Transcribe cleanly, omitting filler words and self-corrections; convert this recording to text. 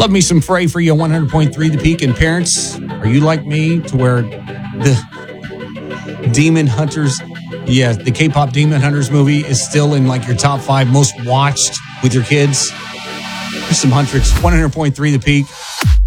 Love me some Frey for you, 100.3 The Peak. And parents, are you like me to where the Demon Hunters, the K-pop Demon Hunters movie is still in like your top 5 most watched with your kids? Here's some Huntrix, 100.3 The Peak.